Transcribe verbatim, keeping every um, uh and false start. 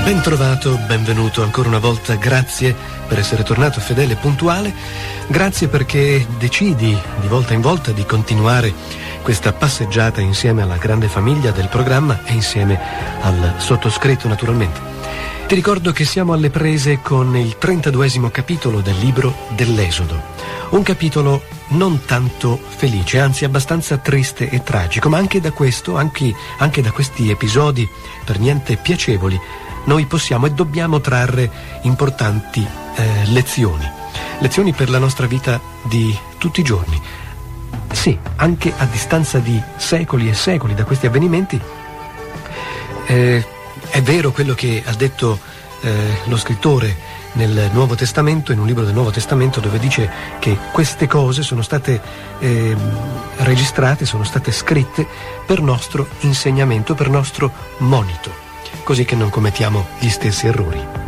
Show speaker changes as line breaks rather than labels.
Ben trovato, benvenuto ancora una volta, grazie per essere tornato fedele e puntuale, grazie perché decidi di volta in volta di continuare questa passeggiata insieme alla grande famiglia del programma e insieme al sottoscritto naturalmente. Ti ricordo che siamo alle prese con il trentaduesimo capitolo del libro dell'Esodo, un capitolo non tanto felice, anzi abbastanza triste e tragico, ma anche da questo, anche, anche da questi episodi per niente piacevoli, noi possiamo e dobbiamo trarre importanti eh, lezioni, lezioni per la nostra vita di tutti i giorni. Sì, anche a distanza di secoli e secoli da questi avvenimenti, eh, è vero quello che ha detto eh, lo scrittore nel Nuovo Testamento, in un libro del Nuovo Testamento, dove dice che queste cose sono state eh, registrate, sono state scritte per nostro insegnamento, per nostro monito, così che non commettiamo gli stessi errori.